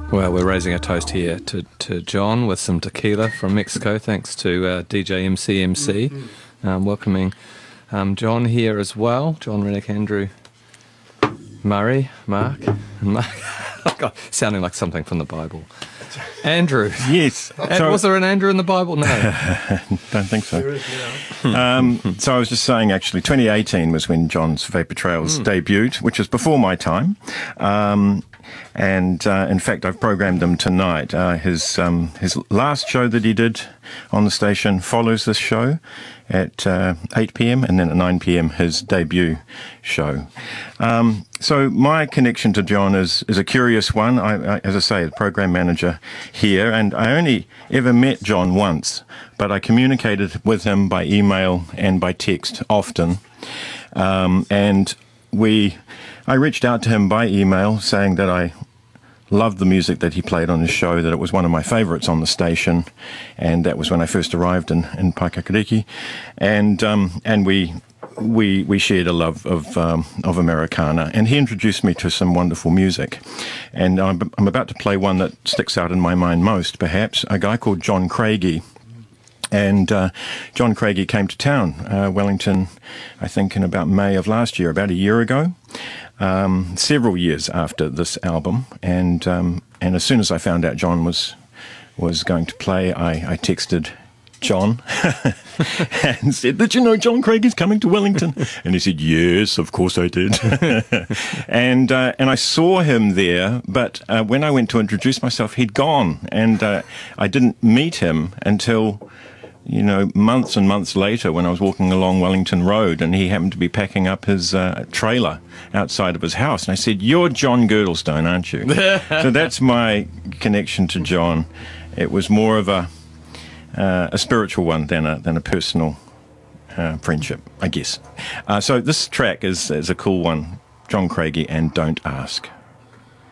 Well, we're raising a toast here to John with some tequila from Mexico, thanks to DJ MCMC, welcoming John here as well. John Rennick, Andrew Murray, Mark. God, sounding like something from the Bible. Andrew. Yes. Was there an Andrew in the Bible? No. Don't think so. So I was just saying, actually, 2018 was when John's Vapor Trails debuted, which was before my time. And in fact, I've programmed him tonight. His last show that he did on the station follows this show at 8 p.m. and then at 9 p.m. his debut show. So my connection to John is a curious one. I, as I say, the program manager here, and I only ever met John once, but I communicated with him by email and by text often. And I reached out to him by email saying that I loved the music that he played on his show, that it was one of my favourites on the station, and that was when I first arrived in Paekakariki, and we shared a love of Americana, and he introduced me to some wonderful music, and I'm about to play one that sticks out in my mind most, perhaps, a guy called John Craigie. And John Craigie came to town, Wellington, I think in about May of last year, about a year ago, several years after this album. And as soon as I found out John was going to play, I texted John and said, "Did you know John Craigie's coming to Wellington?" And he said, "Yes, of course I did." and I saw him there, but when I went to introduce myself, he'd gone, and I didn't meet him until, months and months later, when I was walking along Wellington Road, and he happened to be packing up his trailer outside of his house. And I said, "You're John Girdlestone, aren't you?" So that's my connection to John. It was more of a spiritual one than a personal friendship, I guess. So this track is a cool one, John Craigie and Don't Ask.